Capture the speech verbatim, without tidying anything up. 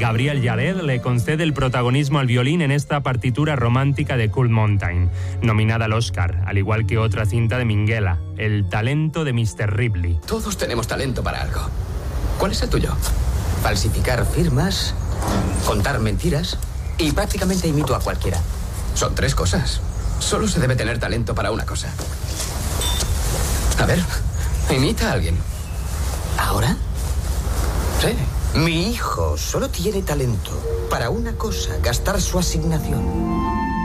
Gabriel Yared le concede el protagonismo al violín en esta partitura romántica de Cool Mountain, nominada al Oscar, al igual que otra cinta de Minghella, El talento de mister Ripley. Todos tenemos talento para algo. ¿Cuál es el tuyo? Falsificar firmas, contar mentiras y prácticamente imito a cualquiera. Son tres cosas. Solo se debe tener talento para una cosa. A ver, imita a alguien. ¿Ahora? Sí. Mi hijo solo tiene talento para una cosa: gastar su asignación.